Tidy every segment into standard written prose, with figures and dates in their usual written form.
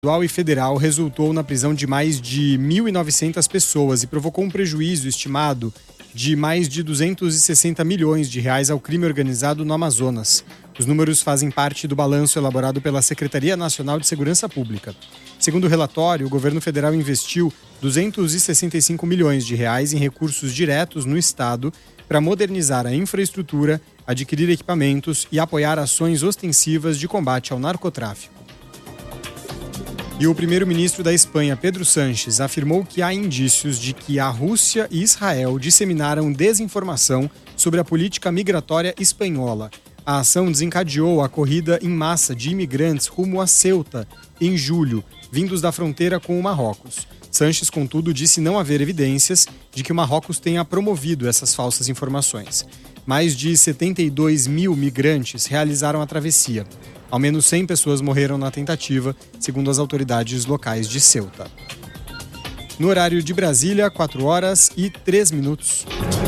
estadual e federal resultou na prisão de mais de 1.900 pessoas e provocou um prejuízo estimado de mais de 260 milhões de reais ao crime organizado no Amazonas. Os números fazem parte do balanço elaborado pela Secretaria Nacional de Segurança Pública. Segundo o relatório, o governo federal investiu 265 milhões de reais em recursos diretos no estado para modernizar a infraestrutura, adquirir equipamentos e apoiar ações ostensivas de combate ao narcotráfico. E o primeiro-ministro da Espanha, Pedro Sánchez, afirmou que há indícios de que a Rússia e Israel disseminaram desinformação sobre a política migratória espanhola. A ação desencadeou a corrida em massa de imigrantes rumo a Ceuta, em julho, vindos da fronteira com o Marrocos. Sánchez, contudo, disse não haver evidências de que o Marrocos tenha promovido essas falsas informações. Mais de 72 mil migrantes realizaram a travessia. Ao menos 100 pessoas morreram na tentativa, segundo as autoridades locais de Ceuta. No horário de Brasília, 4h03.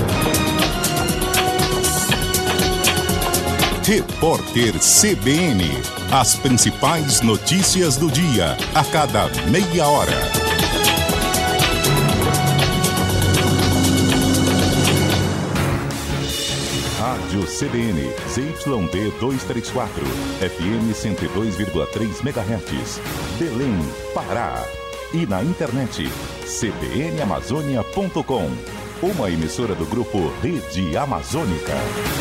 Repórter CBN. As principais notícias do dia, a cada meia hora. Rádio CBN, ZYD 234, FM 102,3 MHz, Belém, Pará. E na internet, cbnamazônia.com, uma emissora do grupo Rede Amazônica.